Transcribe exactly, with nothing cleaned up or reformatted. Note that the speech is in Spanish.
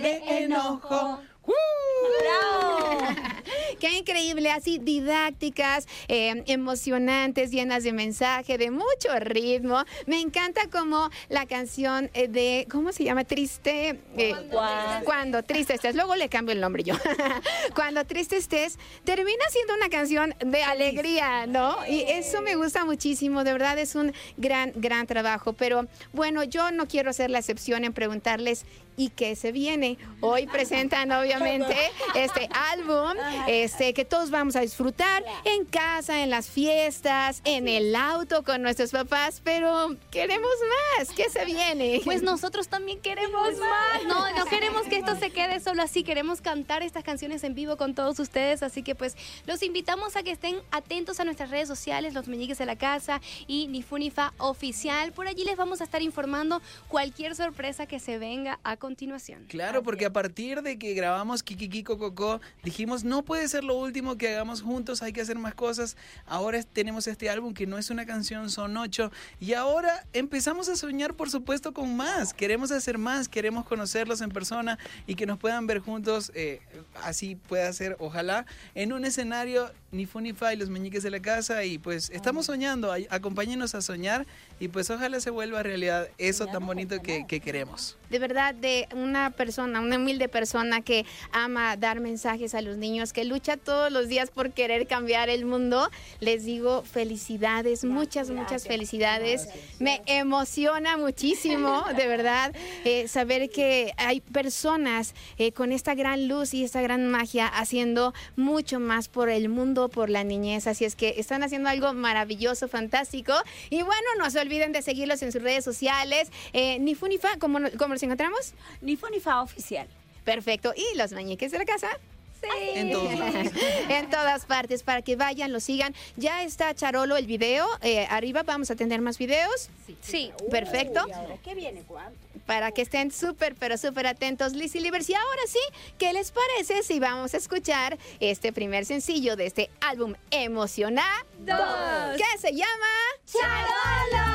de enojo. ¡Bravo! Qué increíble, así didácticas, eh, emocionantes, llenas de mensaje, de mucho ritmo. Me encanta como la canción eh, de, ¿cómo se llama? Triste. Eh, Cuando, cuando triste estés. Luego le cambio el nombre yo. Cuando triste estés, termina siendo una canción de alegría, ¿no? Y eso me gusta muchísimo, de verdad es un gran, gran trabajo. Pero bueno, yo no quiero hacer la excepción en preguntarles ¿y qué se viene? Hoy presentan obviamente este álbum este, que todos vamos a disfrutar en casa, en las fiestas, en el auto con nuestros papás, pero queremos más. ¿Qué se viene? Pues nosotros también queremos más. No, no queremos que esto se quede solo así. Queremos cantar estas canciones en vivo con todos ustedes. Así que pues los invitamos a que estén atentos a nuestras redes sociales, Los Meñiques de la Casa y Ni Fu Ni Fa Oficial. Por allí les vamos a estar informando cualquier sorpresa que se venga a continuación. Claro, porque a partir de que grabamos Kikiki Coco, dijimos no puede ser lo último que hagamos juntos, hay que hacer más cosas. Ahora tenemos este álbum que no es una canción, son ocho. Y ahora empezamos a soñar, por supuesto, con más. Queremos hacer más, queremos conocerlos en persona y que nos puedan ver juntos. Eh, así pueda ser, ojalá, en un escenario Ni Fu Ni Fa y Los Meñiques de la Casa. Y pues estamos soñando, acompáñenos a soñar y pues ojalá se vuelva realidad eso tan bonito que, que queremos. De verdad, de una persona, una humilde persona que ama dar mensajes a los niños, que lucha todos los días por querer cambiar el mundo, les digo felicidades, muchas, muchas felicidades. Me emociona muchísimo, de verdad, eh, saber que hay personas eh, con esta gran luz y esta gran magia haciendo mucho más por el mundo, por la niñez. Así es que están haciendo algo maravilloso, fantástico. Y bueno, no se olviden de seguirlos en sus redes sociales. Eh, Ni Fu Ni Fa, ¿cómo, ¿cómo nos encontramos? Ni Fu Ni Fa Oficial. Perfecto. ¿Y Los Meñiques de la Casa? Sí. En todos lados. En todas partes, para que vayan, lo sigan. Ya está Charolo el video. Eh, arriba vamos a tener más videos. Sí. sí. Perfecto. ¿Y ahora qué viene? ¿Cuánto? Para que estén súper, pero súper atentos, Liz y Livers. Y ahora sí, ¿qué les parece si vamos a escuchar este primer sencillo de este álbum emocionado? Dos. Que se llama ¡Charolo!